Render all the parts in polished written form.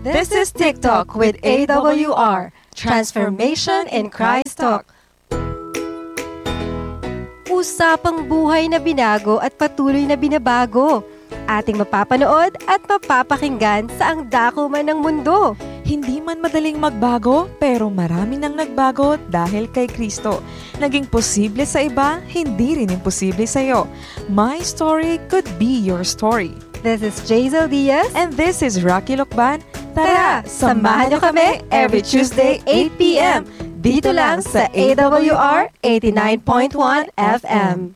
This is TikTok with AWR, Transformation in Christ Talk. Usapang buhay na binago at patuloy na binabago. Ating mapapanood at mapapakinggan sa ang dako man ng mundo. Hindi man madaling magbago, pero marami nang nagbago dahil kay Kristo. Naging posible sa iba, hindi rin imposible sa iyo. My story could be your story. This is Jazel Diaz. And this is Rocky Lokban. Tara, samahan niyo kami every Tuesday 8 p.m. Dito lang sa AWR 89.1 FM.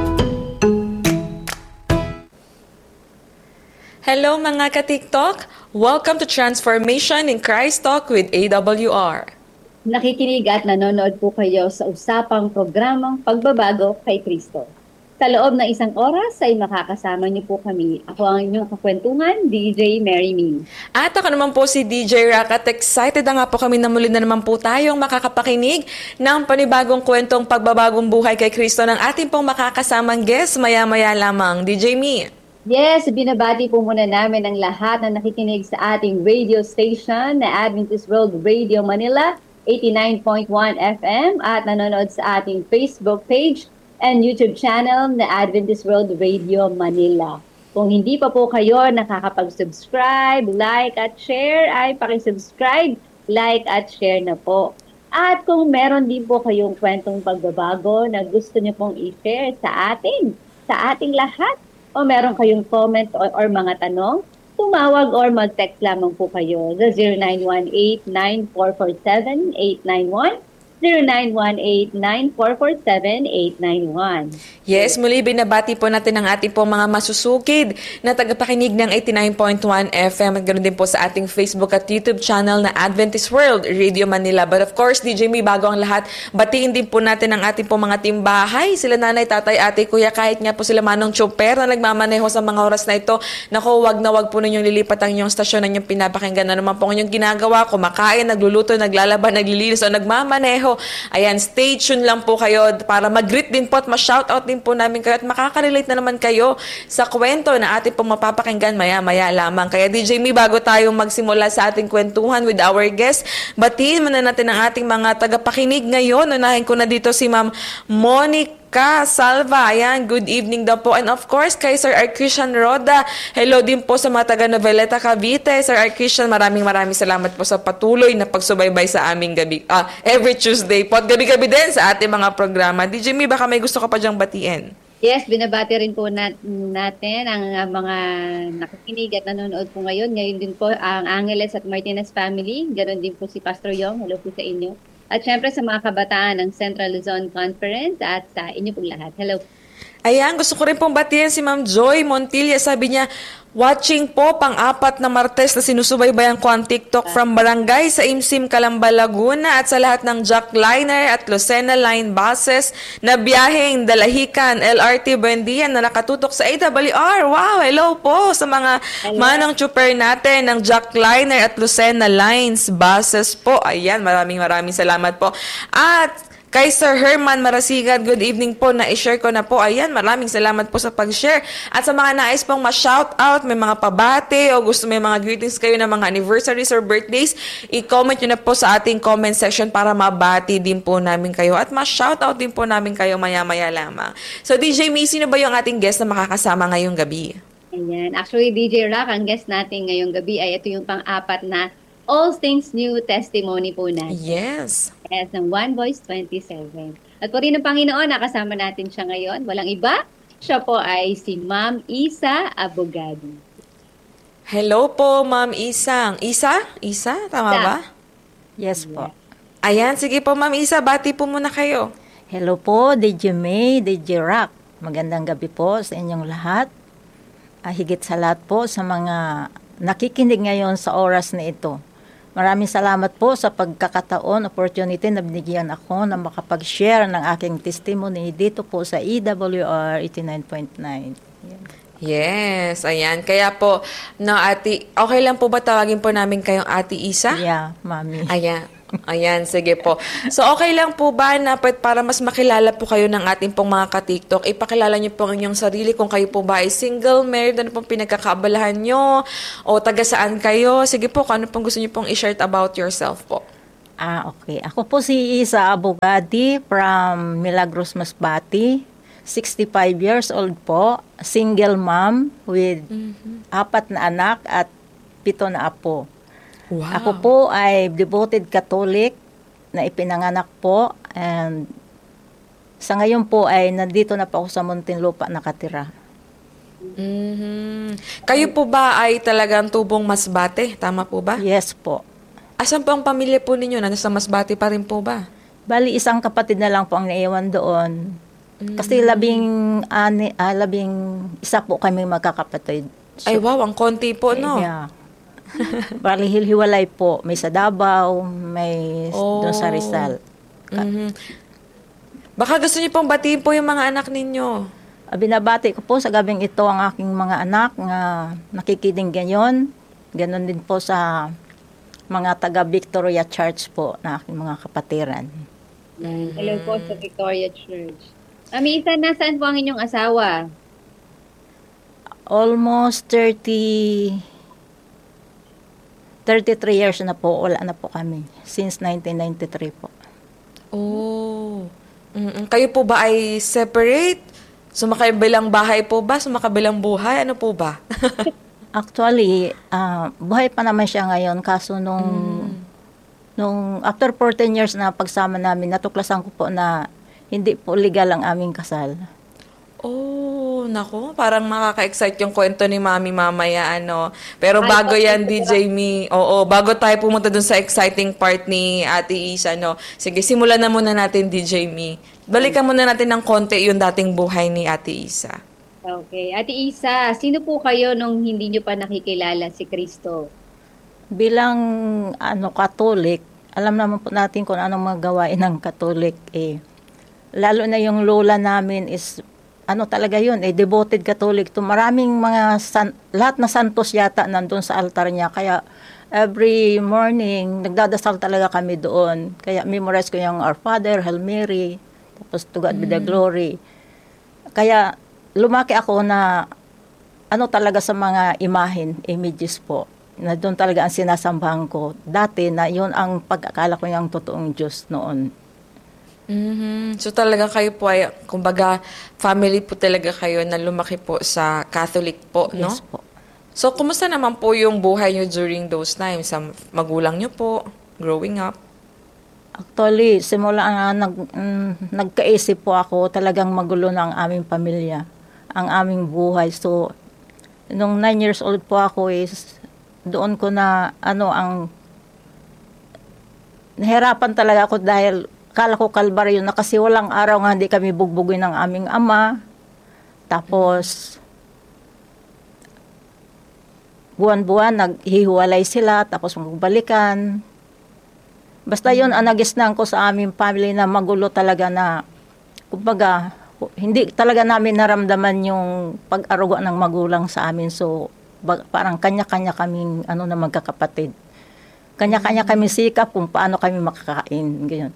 Hello mga ka-TikTok! Welcome to Transformation in Christ Talk with AWR. Nakikinig at nanonood po kayo sa usapang programang Pagbabago kay Kristo. Sa loob ng isang oras ay makakasama niyo po kami. Ako ang inyong kakwentuhan, DJ Mary Min. At ako naman po si DJ Rock at excited na nga po kami na muli na naman po tayong makakapakinig ng panibagong kwentong pagbabagong buhay kay Kristo ng ating pong makakasamang guest maya-maya lamang. DJ Mi. Yes, binabati po muna namin ang lahat na nakikinig sa ating radio station na Adventist World Radio Manila, 89.1 FM at nanonood sa ating Facebook page and YouTube channel na Adventist World Radio Manila. Kung hindi pa po kayo nakakapag-subscribe, like at share, ay pakisubscribe, like at share na po. At kung meron din po kayong kwentong pagbabago na gusto niyo pong i-share sa ating lahat, o meron kayong comment or mga tanong, tumawag or mag-text lamang po kayo sa 0918-9447-891, 0918-9447-891. Yes, muli binabati po natin ang ating pong mga masusukid na tagapakinig ng 89.1 FM at ganoon din po sa ating Facebook at YouTube channel na Adventist World Radio Manila. But of course, DJ Mi, bago ang lahat, batiin din po natin ang ating pong mga timbahay. Sila nanay, tatay, ate, kuya, kahit nga po sila manong chopper na nagmamaneho sa mga oras na ito. Naku, wag na wag po ninyong lilipat ang inyong stasyon na inyong pinapakinggan na naman po inyong ginagawa, kumakain, nagluluto, naglalaban, naglilinis o nagmamaneho. Ayan, stay tuned lang po kayo para mag-greet din po at ma-shoutout din po namin kayo at makaka-relate na naman kayo sa kwento na ating pong mapapakinggan maya-maya lamang. Kaya DJ Mi, bago tayong magsimula sa ating kwentuhan with our guest, batiin muna natin ang ating mga tagapakinig ngayon. Unahin ko na dito si Ma'am Monica Salva. Ayan, good evening daw po. And of course, kay Sir R. Christian Roda. Hello din po sa mga taga-Noveleta, Cavite. Sir R. Christian, maraming salamat po sa patuloy na pagsubaybay sa aming gabi. Every Tuesday po. At gabi-gabi din sa ating mga programa. DJ Mi, baka may gusto ka pa dyang batiin? Yes, binabati rin po natin ang mga nakikinig at nanonood po ngayon. Ngayon din po ang Angeles at Martinez family. Ganon din po si Pastor Yong. Hello po sa inyo. At syempre sa mga kabataan ng Central Luzon Conference at sa inyo pong lahat. Hello. Ayan, gusto ko rin pong batiin si Ma'am Joy Montilla. Sabi niya, watching po pang-apat na Martes na sinusubaybayan ko ang TikTok from Barangay sa Imsim, Calamba, Laguna at sa lahat ng Jackliner at Lucena Line buses na biyaheng Dalahican, LRT Buendia na nakatutok sa AWR. Wow, hello po sa mga manang chuper natin ng Jackliner at Lucena Lines buses po. Ayan, maraming salamat po. At kay Sir Herman Marasigan, good evening po, na-share ko na po. Ayan, maraming salamat po sa pag-share. At sa mga nais pong ma-shoutout, may mga pabate o gusto may mga greetings kayo ng mga anniversaries or birthdays, i-comment nyo na po sa ating comment section para mabati din po namin kayo at ma-shoutout din po namin kayo maya-maya lamang. So DJ Mi, sino ba yung ating guest na makakasama ngayong gabi? Ayan, actually DJ Rock, ang guest natin ngayong gabi ay ito yung pang-apat na All Things New testimony po natin. Yes. Yes, ng One Voice 27. At po rin ng Panginoon, nakasama natin siya ngayon. Walang iba, siya po ay si Ma'am Isa Abogado. Hello po, Ma'am Isang. Isa? Tama ba? Yes po. Ayan, sige po Ma'am Isa, bati po muna kayo. Hello po, DJ May, DJ Rock. Magandang gabi po sa inyong lahat. Higit sa lahat po sa mga nakikinig ngayon sa oras na ito. Maraming salamat po sa pagkakataon, opportunity na binigyan ako na makapag-share ng aking testimony dito po sa EWR 89.9. Yes, ayan. Kaya po, no, ate, okay lang po ba tawagin po namin kayong Ate Isa? Yeah, Mami. Ayan. Ayan, sige po. So, okay lang po ba na para mas makilala po kayo ng ating pong mga ka-TikTok, ipakilala niyo po ang inyong sarili kung kayo po ba ay single, married, ano pong pinagkakaabalahan nyo, o taga saan kayo? Sige po, kung ano pong gusto niyo pong i-share about yourself po. Okay. Ako po si Isa Abogadi from Milagros, Masbate. 65 years old po. Single mom with 4 na anak at 7 na apo. Wow. Ako po ay devoted Catholic na ipinanganak po. And sa ngayon po ay nandito na po ako sa Muntinlupa nakatira. Kayo po ba ay talagang tubong Masbate? Tama po ba? Yes po. Asan po ang pamilya po ninyo? Nasa Masbate pa rin po ba? Bali, isang kapatid na lang po ang naiwan doon. Kasi labing isa po kami magkakapatid. Ay wow, ang konti po, no? Yeah. Bali, hiwalay po. May sa Davao, may doon sa Rizal. Baka gusto niyo pong batiin po yung mga anak ninyo. Binabati ko po sa gabing ito ang aking mga anak na nakikinig ngayon. Ganon din po sa mga taga Victoria Church po na aking mga kapatiran. Hello po sa Victoria Church. Isa, nasaan po ang inyong asawa? Almost 33 years na po. Wala na po kami. Since 1993 po. Oh. Kayo po ba ay separate? Sumakabilang bahay po ba? Sumakabilang buhay? Ano po ba? Actually, buhay pa naman siya ngayon. Kaso nung after 14 years na pagsama namin, natuklasan ko po na hindi po legal ang aming kasal. Oh, nako, parang makaka-excite yung kwento ni Mami mamaya, ano. Pero bago yan, DJ Me, bago tayo pumunta dun sa exciting part ni Ate Isa, no. Sige, simulan na muna natin, DJ Me. Balikan muna natin ng konti yung dating buhay ni Ate Isa. Okay. Ate Isa, sino po kayo nung hindi nyo pa nakikilala si Kristo? Bilang Katolik, alam naman po natin kung anong mga gawain ng Katolik. Lalo na yung lola namin is talaga yun, devoted Catholic to. Maraming mga lahat na santos yata nandun sa altar niya. Kaya every morning, nagdadasal talaga kami doon. Kaya memorize ko yung Our Father, Hail Mary, tapos To God be the glory. Kaya lumaki ako na talaga sa mga images po. Na doon talaga ang sinasambahan ko. Dati na yun ang pag-akala ko yung totoong Diyos noon. So talaga kayo po ay, kumbaga, family po talaga kayo na lumaki po sa Catholic po, no? Yes po. So, kumusta naman po yung buhay nyo during those times? Sa magulang nyo po, growing up? Actually, simula nga nagkaisip po ako, talagang magulo na ang aming pamilya, ang aming buhay. So, nung 9 years old po ako is, doon ko na, nahirapan talaga ako dahil kala ko kalbaryo na kasi walang araw nga hindi kami bugbugin ng aming ama. Tapos, buwan-buwan, naghihiwalay sila, tapos magbalikan. Basta yun, ang nagisnan ko sa aming family na magulo talaga na, kumbaga, hindi talaga namin naramdaman yung pag-aruga ng magulang sa amin. So, parang kanya-kanya kaming na magkakapatid. Kanya-kanya kami sikap kung paano kami makakain. Ganyan.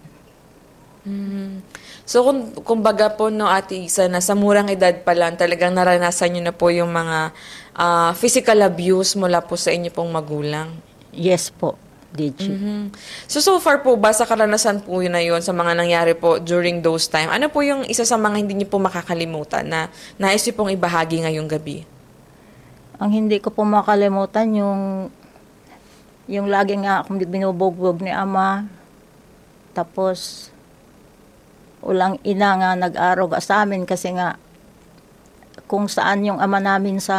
So, kumbaga po, no, Ate Isa, na sa murang edad pa lang, talagang naranasan nyo na po yung mga physical abuse mula po sa inyo pong magulang. Yes po, DJ. So far po ba, sa karanasan po yun na yun, sa mga nangyari po during those time, ano po yung isa sa mga hindi nyo po makakalimutan na nais nyo pong ibahagi ngayong gabi? Ang hindi ko po makalimutan yung lagi nga akong binubugbog ni ama. Tapos, ulang ina nga nag-aruga sa amin kasi nga kung saan yung ama namin sa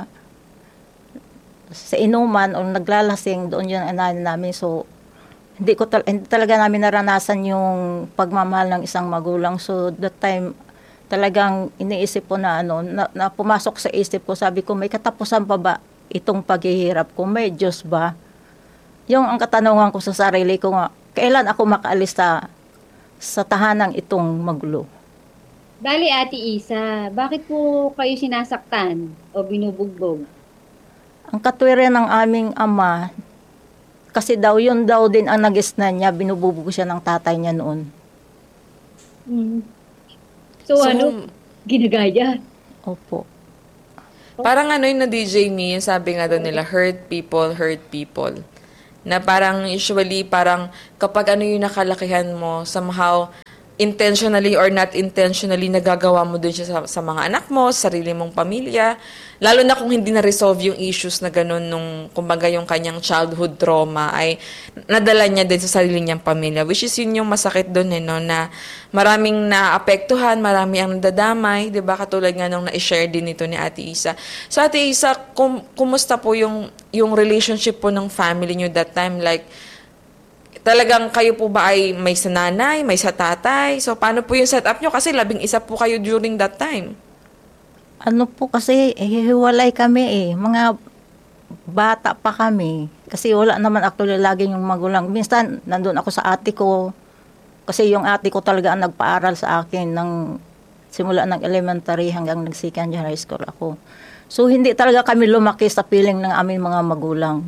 inuman o naglalasing, doon yung inanin namin. So, hindi talaga namin naranasan yung pagmamahal ng isang magulang. So, that time, talagang iniisip ko na na pumasok sa isip ko, sabi ko, may katapusan pa ba itong paghihirap ko? May Diyos ba? Yung ang katanungan ko sa sarili ko nga, kailan ako makaalis sa tahanang itong magulo? Bali, Ate Isa, bakit po kayo sinasaktan o binubugbog? Ang katwiran ng aming ama, Kasi daw, yun daw din ang nagisnan niya, binububugo siya ng tatay niya noon. So, ginagaya? Opo. Parang ano yun na DJ Me, yung sabi nga doon nila, hurt people. Na parang usually, parang kapag ano yung nakalakihan mo, somehow, intentionally or not intentionally, nagagawa mo dun siya sa mga anak mo, sa sarili mong pamilya. Lalo na kung hindi na-resolve yung issues na ganun nung, kumbaga yung kanyang childhood trauma, ay nadala niya din sa sarili niyang pamilya. Which is yun yung masakit dun, no, na maraming naapektuhan, marami ang nadadamay, di ba? Katulad nga nung na-share din ito ni Ate Isa. So Ate Isa, kumusta po yung relationship po ng family niyo that time? Like, talagang kayo po ba ay may sa nanay, may sa tatay? So, paano po yung setup nyo? Kasi 11 po kayo during that time. Ano po kasi, hiwalay kami Mga bata pa kami. Kasi wala naman actually laging yung magulang. Minsan, nandun ako sa ate ko. Kasi yung ate ko talaga ang nagpaaral sa akin ng simula ng elementary hanggang nag-second year high school ako. So, hindi talaga kami lumaki sa piling ng aming mga magulang.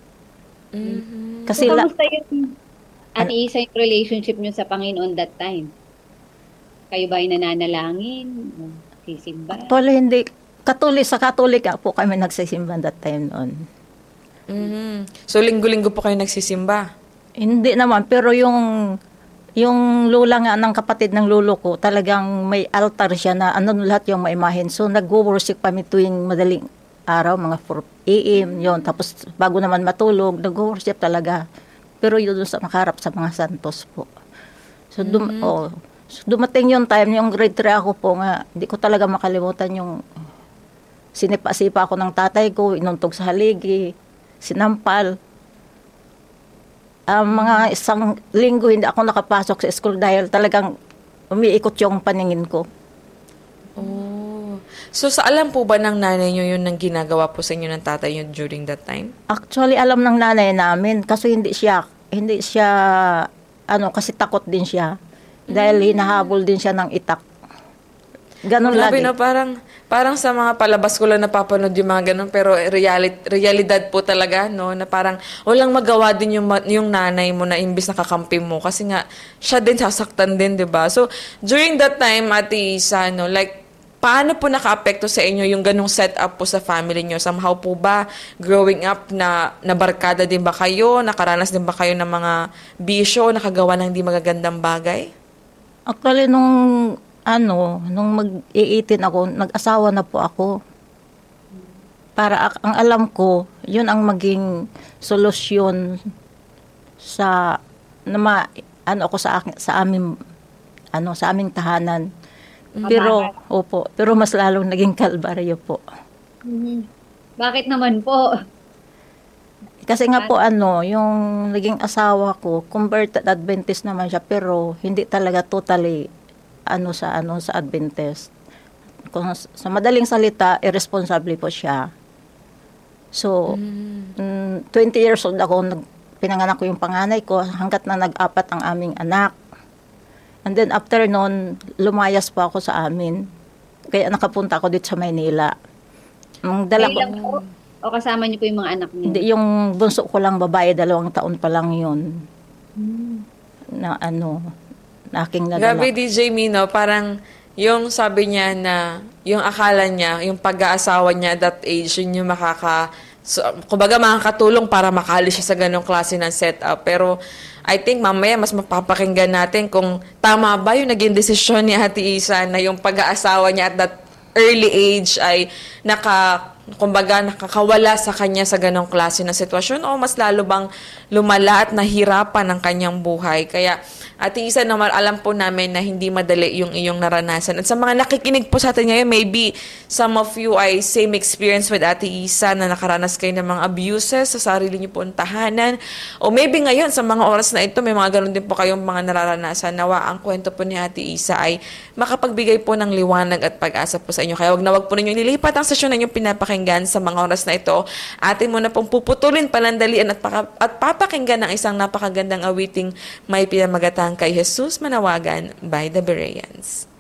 Kasi So, kamusta yung Ate Isa yung relationship nyo sa Panginoon that time? Kayo ba ay nananalangin? Sisimba? actually, hindi. Katolik po kami nagsisimba that time noon. So, linggo-linggo po kayo nagsisimba? Hindi naman, pero yung lula nga ng kapatid ng lolo ko, talagang may altar siya na lahat yung maimahin. So, nag-worship kami tuwing madaling araw, mga 4 a.m. yun. Tapos, bago naman matulog, nag-worship talaga. Pero yun doon sa makarap sa mga santos po. So, dumating yung time, yung grade 3 ako po nga, hindi ko talaga makalimutan yung sinipa-sipa ako ng tatay ko, inuntog sa haligi, sinampal. Mga isang linggo hindi ako nakapasok sa school dahil talagang umiikot yung paningin ko. Oh. So, sa alam po ba ng nanay nyo yun nang ginagawa po sa inyo ng tatay nyo during that time? Actually, alam ng nanay namin kasi hindi siya, kasi takot din siya. Dahil hinahabol din siya ng itak. Ganon Grabe lagi. na, parang sa mga palabas ko lang napapanood yung mga ganon, pero realidad po talaga, no, na parang walang magawa din yung nanay mo na imbis na kakampi mo kasi nga siya din sasaktan din, 'di ba? So during that time, Ate Isa, no, like paano po naka-apekto sa inyo yung ganong setup po sa family nyo? Somehow po ba growing up na nabarkada din ba kayo? Nakaranas din ba kayo ng mga bisyo, nakagawa ng hindi magagandang bagay? Actually, nung mag-18 ako, nag-asawa na po ako. Para ang alam ko, yun ang maging solusyon sa ako sa aming tahanan. Pero mas lalong naging kalbaryo po. Bakit naman po? Kasi nga po yung naging asawa ko, converted Adventist naman siya, pero hindi talaga totally sa Adventist. Kung sa madaling salita, irresponsible po siya. So, 20 years old ako, pinanganak ko yung panganay ko hanggat na nag-apat ang aming anak. And then after noon, lumayas pa ako sa amin. Kaya nakapunta ako dito sa Maynila. Lang po? O kasama niyo po yung mga anak niyo? Hindi, yung bunso ko lang babae, 2 taon pa lang yun. Na aking nadala. Grabe, DJ Mino, parang yung sabi niya na yung akala niya, yung pag-aasawa niya at that age, yun yung kumbaga makakatulong para makalis siya sa ganong klase ng setup. Pero I think mamaya mas mapapakinggan natin kung tama ba yung naging desisyon ni Ate Isa na yung pag-aasawa niya at that early age ay nakakawala sa kanya sa ganong klase ng sitwasyon o mas lalo bang lumala at nahirapan ang kanyang buhay. Kaya Ate Isa, naman alam po namin na hindi madali yung iyong naranasan. At sa mga nakikinig po sa atin ngayon, maybe some of you ay same experience with Ate Isa na nakaranas kayo ng mga abuses sa sarili niyo po ang tahanan. O maybe ngayon, sa mga oras na ito, may mga ganun din po kayong mga nararanasan. Nawa ang kwento po ni Ate Isa ay makapagbigay po ng liwanag at pag-asa po sa inyo. Kaya wag po ninyo nilipat ang sesyon na inyong pinapakinggan sa mga oras na ito. Atin mo na pong puputulin, palandalian at papakinggan ng isang napakagandang awiting may pinamagatang kay Jesus Manawagan by the Bereans.